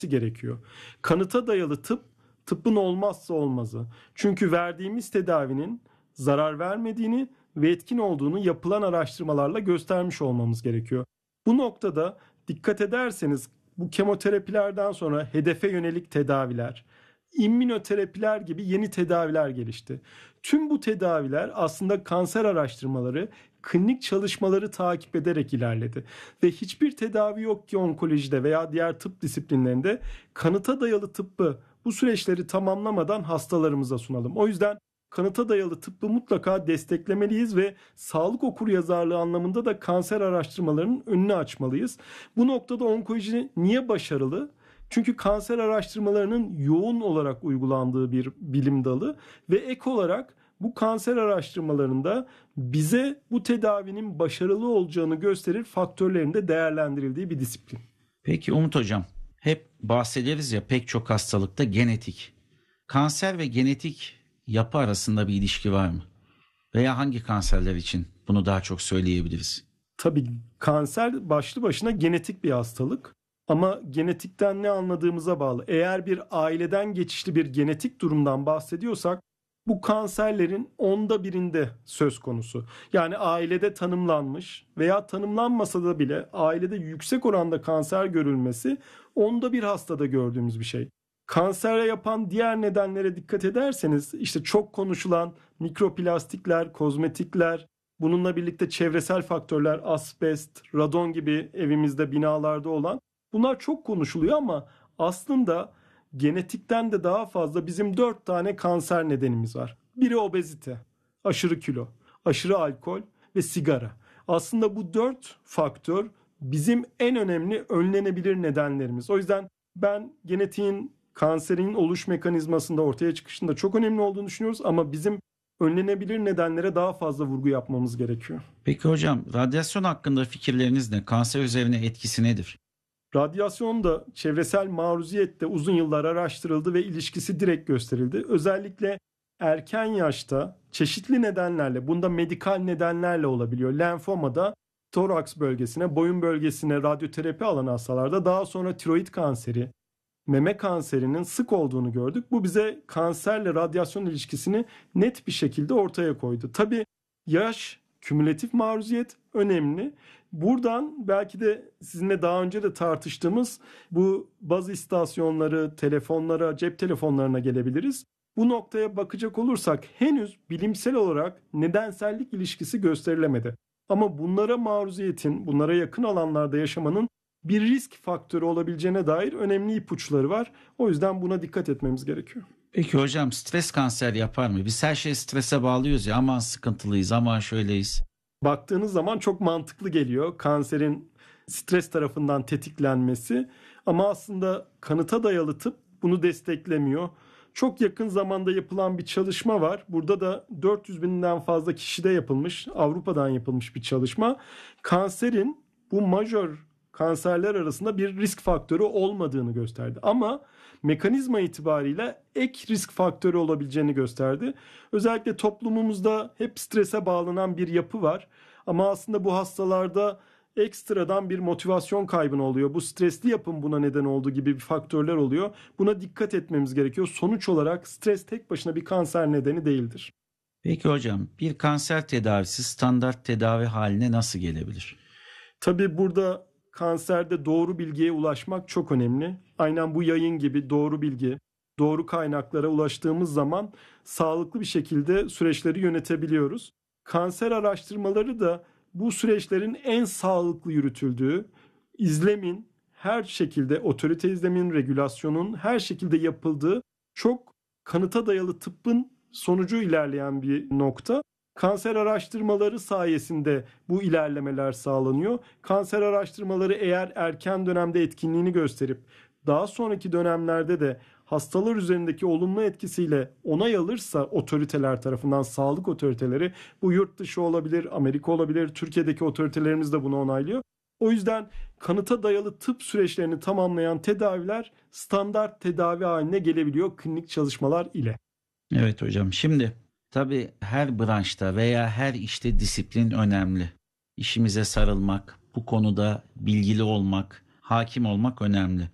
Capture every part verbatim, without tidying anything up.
gerekiyor. Kanıta dayalı tıp, tıbbın olmazsa olmazı. Çünkü verdiğimiz tedavinin zarar vermediğini ve etkin olduğunu yapılan araştırmalarla göstermiş olmamız gerekiyor. Bu noktada dikkat ederseniz bu kemoterapilerden sonra hedefe yönelik tedaviler, immünoterapiler gibi yeni tedaviler gelişti. Tüm bu tedaviler aslında kanser araştırmaları, klinik çalışmaları takip ederek ilerledi. Ve hiçbir tedavi yok ki onkolojide veya diğer tıp disiplinlerinde kanıta dayalı tıbbı bu süreçleri tamamlamadan hastalarımıza sunalım. O yüzden kanıta dayalı tıbbı mutlaka desteklemeliyiz ve sağlık okuryazarlığı anlamında da kanser araştırmalarının önünü açmalıyız. Bu noktada onkoloji niye başarılı? Çünkü kanser araştırmalarının yoğun olarak uygulandığı bir bilim dalı ve ek olarak bu kanser araştırmalarında bize bu tedavinin başarılı olacağını gösterir faktörlerin de değerlendirildiği bir disiplin. Peki Umut Hocam, hep bahsederiz ya pek çok hastalıkta genetik. Kanser ve genetik yapı arasında bir ilişki var mı? Veya hangi kanserler için bunu daha çok söyleyebiliriz? Tabii kanser başlı başına genetik bir hastalık. Ama genetikten ne anladığımıza bağlı. Eğer bir aileden geçişli bir genetik durumdan bahsediyorsak bu kanserlerin onda birinde söz konusu. Yani ailede tanımlanmış veya tanımlanmasa da bile ailede yüksek oranda kanser görülmesi onda bir hastada gördüğümüz bir şey. Kansere yapan diğer nedenlere dikkat ederseniz işte çok konuşulan mikroplastikler, kozmetikler, bununla birlikte çevresel faktörler, asbest, radon gibi evimizde, binalarda olan bunlar çok konuşuluyor ama aslında genetikten de daha fazla bizim dört tane kanser nedenimiz var. Biri obezite, aşırı kilo, aşırı alkol ve sigara. Aslında bu dört faktör bizim en önemli önlenebilir nedenlerimiz. O yüzden ben genetiğin kanserin oluş mekanizmasında ortaya çıkışında çok önemli olduğunu düşünüyoruz ama bizim önlenebilir nedenlere daha fazla vurgu yapmamız gerekiyor. Peki hocam, radyasyon hakkında fikirleriniz ne? Kanser üzerine etkisi nedir? Radyasyon da çevresel maruziyette uzun yıllar araştırıldı ve ilişkisi direkt gösterildi. Özellikle erken yaşta çeşitli nedenlerle, bunda medikal nedenlerle olabiliyor. Lenfomada toraks bölgesine, boyun bölgesine radyoterapi alan hastalarda daha sonra tiroid kanseri, meme kanserinin sık olduğunu gördük. Bu bize kanserle radyasyon ilişkisini net bir şekilde ortaya koydu. Tabii yaş, kümülatif maruziyet önemli. Buradan belki de sizinle daha önce de tartıştığımız bu baz istasyonları, telefonlara, cep telefonlarına gelebiliriz. Bu noktaya bakacak olursak henüz bilimsel olarak nedensellik ilişkisi gösterilemedi. Ama bunlara maruziyetin, bunlara yakın alanlarda yaşamanın bir risk faktörü olabileceğine dair önemli ipuçları var. O yüzden buna dikkat etmemiz gerekiyor. Peki hocam, stres kanser yapar mı? Biz her şeyi strese bağlıyoruz ya, aman sıkıntılıyız, aman şöyleyiz. Baktığınız zaman çok mantıklı geliyor kanserin stres tarafından tetiklenmesi. Ama aslında kanıta dayalı tıp bunu desteklemiyor. Çok yakın zamanda yapılan bir çalışma var. Burada da dört yüz binden fazla kişide yapılmış, Avrupa'dan yapılmış bir çalışma. Kanserin bu majör kanserler arasında bir risk faktörü olmadığını gösterdi. Ama mekanizma itibariyle ek risk faktörü olabileceğini gösterdi. Özellikle toplumumuzda hep strese bağlanan bir yapı var. Ama aslında bu hastalarda ekstradan bir motivasyon kaybı oluyor. Bu stresli yapım buna neden olduğu gibi bir faktörler oluyor. Buna dikkat etmemiz gerekiyor. Sonuç olarak stres tek başına bir kanser nedeni değildir. Peki hocam, bir kanser tedavisi standart tedavi haline nasıl gelebilir? Tabii burada kanserde doğru bilgiye ulaşmak çok önemli. Aynen bu yayın gibi doğru bilgi, doğru kaynaklara ulaştığımız zaman sağlıklı bir şekilde süreçleri yönetebiliyoruz. Kanser araştırmaları da bu süreçlerin en sağlıklı yürütüldüğü, izlemin her şekilde, otorite izlemin, regülasyonun her şekilde yapıldığı çok kanıta dayalı tıbbın sonucu ilerleyen bir nokta. Kanser araştırmaları sayesinde bu ilerlemeler sağlanıyor. Kanser araştırmaları eğer erken dönemde etkinliğini gösterip daha sonraki dönemlerde de hastalar üzerindeki olumlu etkisiyle onay alırsa otoriteler tarafından, sağlık otoriteleri, bu yurt dışı olabilir, Amerika olabilir, Türkiye'deki otoritelerimiz de bunu onaylıyor. O yüzden kanıta dayalı tıp süreçlerini tamamlayan tedaviler standart tedavi haline gelebiliyor klinik çalışmalar ile. Evet hocam, şimdi tabii her branşta veya her işte disiplin önemli. İşimize sarılmak, bu konuda bilgili olmak, hakim olmak önemli.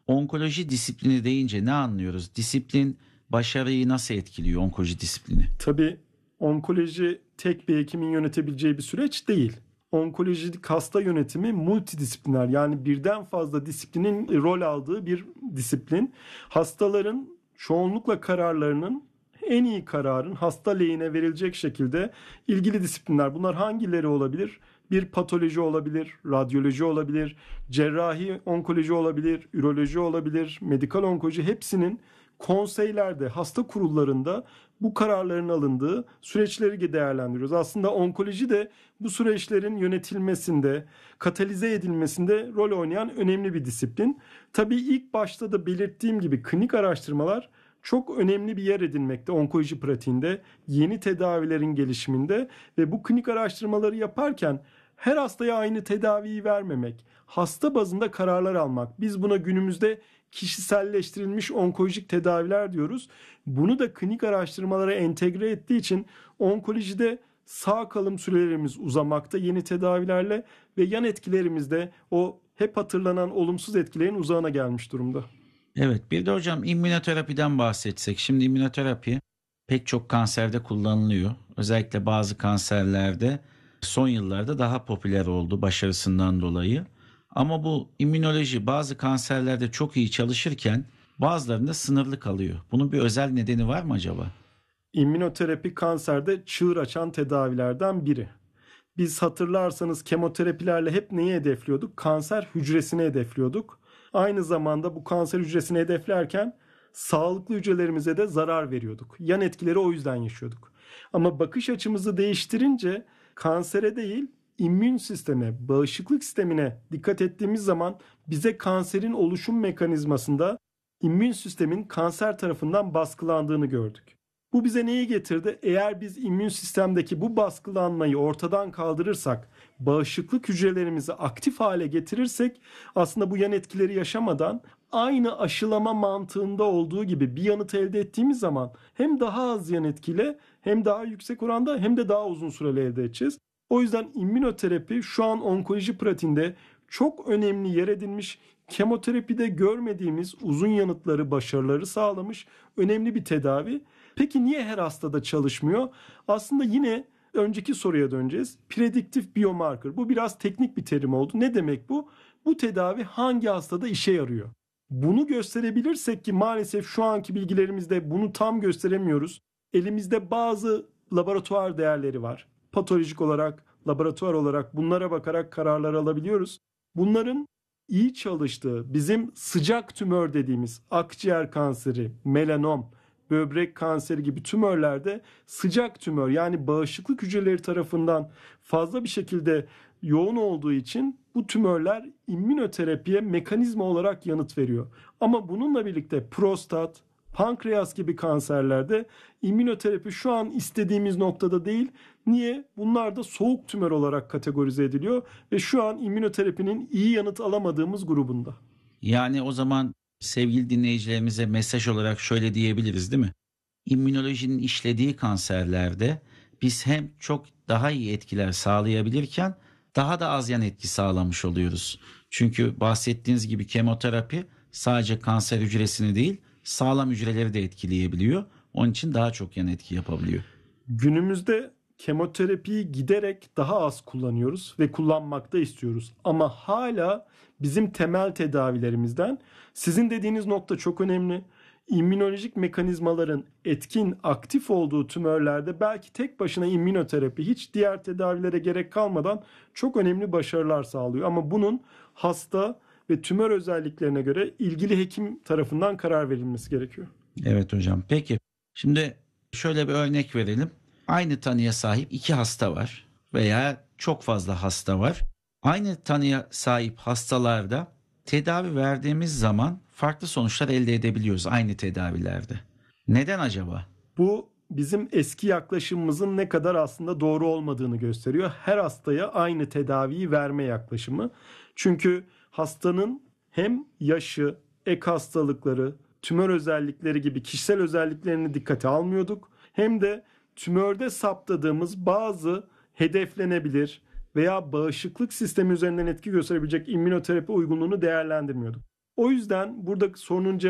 Onkoloji disiplini deyince ne anlıyoruz? Disiplin başarıyı nasıl etkiliyor, onkoloji disiplini? Tabii onkoloji tek bir hekimin yönetebileceği bir süreç değil. Onkolojik hasta yönetimi multidisipliner, yani birden fazla disiplinin rol aldığı bir disiplin. Hastaların çoğunlukla kararlarının, en iyi kararın hasta lehine verilecek şekilde ilgili disiplinler. Bunlar hangileri olabilir? Bir patoloji olabilir, radyoloji olabilir, cerrahi onkoloji olabilir, üroloji olabilir, medikal onkoloji, hepsinin konseylerde, hasta kurullarında bu kararların alındığı süreçleri değerlendiriyoruz. Aslında onkoloji de bu süreçlerin yönetilmesinde, katalize edilmesinde rol oynayan önemli bir disiplin. Tabii ilk başta da belirttiğim gibi klinik araştırmalar çok önemli bir yer edinmekte onkoloji pratiğinde, yeni tedavilerin gelişiminde ve bu klinik araştırmaları yaparken her hastaya aynı tedaviyi vermemek, hasta bazında kararlar almak. Biz buna günümüzde kişiselleştirilmiş onkolojik tedaviler diyoruz. Bunu da klinik araştırmalara entegre ettiği için onkolojide sağ kalım sürelerimiz uzamakta yeni tedavilerle ve yan etkilerimiz de o hep hatırlanan olumsuz etkilerin uzağına gelmiş durumda. Evet, bir de hocam immünoterapiden bahsetsek. Şimdi immünoterapi pek çok kanserde kullanılıyor. Özellikle bazı kanserlerde son yıllarda daha popüler oldu başarısından dolayı. Ama bu immünoloji bazı kanserlerde çok iyi çalışırken bazılarında sınırlı kalıyor. Bunun bir özel nedeni var mı acaba? İmmünoterapi kanserde çığır açan tedavilerden biri. Biz hatırlarsanız kemoterapilerle hep neyi hedefliyorduk? Kanser hücresini hedefliyorduk. Aynı zamanda bu kanser hücresini hedeflerken sağlıklı hücrelerimize de zarar veriyorduk. Yan etkileri o yüzden yaşıyorduk. Ama bakış açımızı değiştirince kansere değil, immün sisteme, bağışıklık sistemine dikkat ettiğimiz zaman bize kanserin oluşum mekanizmasında immün sistemin kanser tarafından baskılandığını gördük. Bu bize neyi getirdi? Eğer biz immün sistemdeki bu baskılanmayı ortadan kaldırırsak, bağışıklık hücrelerimizi aktif hale getirirsek, aslında bu yan etkileri yaşamadan aynı aşılama mantığında olduğu gibi bir yanıt elde ettiğimiz zaman hem daha az yan etkiyle hem daha yüksek oranda hem de daha uzun süreli elde edeceğiz. O yüzden immünoterapi şu an onkoloji pratiğinde çok önemli yer edinmiş, kemoterapide görmediğimiz uzun yanıtları, başarıları sağlamış önemli bir tedavi. Peki niye her hastada çalışmıyor? Aslında yine önceki soruya döneceğiz. Prediktif biomarker. Bu biraz teknik bir terim oldu. Ne demek bu? Bu tedavi hangi hastada işe yarıyor? Bunu gösterebilirsek, ki maalesef şu anki bilgilerimizde bunu tam gösteremiyoruz. Elimizde bazı laboratuvar değerleri var. Patolojik olarak, laboratuvar olarak bunlara bakarak kararlar alabiliyoruz. Bunların iyi çalıştığı, bizim sıcak tümör dediğimiz akciğer kanseri, melanom, böbrek kanseri gibi tümörlerde sıcak tümör, yani bağışıklık hücreleri tarafından fazla bir şekilde yoğun olduğu için bu tümörler immünoterapiye mekanizma olarak yanıt veriyor. Ama bununla birlikte prostat, pankreas gibi kanserlerde immünoterapi şu an istediğimiz noktada değil. Niye? Bunlar da soğuk tümör olarak kategorize ediliyor ve şu an immünoterapinin iyi yanıt alamadığımız grubunda. Yani o zaman sevgili dinleyicilerimize mesaj olarak şöyle diyebiliriz, değil mi? İmmünolojinin işlediği kanserlerde biz hem çok daha iyi etkiler sağlayabilirken daha da az yan etki sağlamış oluyoruz. Çünkü bahsettiğiniz gibi kemoterapi sadece kanser hücresini değil, sağlam hücreleri de etkileyebiliyor. Onun için daha çok yan etki yapabiliyor. Günümüzde kemoterapiyi giderek daha az kullanıyoruz ve kullanmak da istiyoruz. Ama hala bizim temel tedavilerimizden, sizin dediğiniz nokta çok önemli. İmmünolojik mekanizmaların etkin, aktif olduğu tümörlerde belki tek başına immünoterapi hiç diğer tedavilere gerek kalmadan çok önemli başarılar sağlıyor. Ama bunun hasta ve tümör özelliklerine göre ilgili hekim tarafından karar verilmesi gerekiyor. Evet hocam. Peki şimdi şöyle bir örnek verelim. Aynı tanıya sahip iki hasta var veya çok fazla hasta var. Aynı tanıya sahip hastalarda tedavi verdiğimiz zaman farklı sonuçlar elde edebiliyoruz aynı tedavilerde. Neden acaba? Bu bizim eski yaklaşımımızın ne kadar aslında doğru olmadığını gösteriyor. Her hastaya aynı tedaviyi verme yaklaşımı. Çünkü hastanın hem yaşı, ek hastalıkları, tümör özellikleri gibi kişisel özelliklerini dikkate almıyorduk. Hem de tümörde saptadığımız bazı hedeflenebilir veya bağışıklık sistemi üzerinden etki gösterebilecek immünoterapi uygunluğunu değerlendirmiyorduk. O yüzden burada sorunun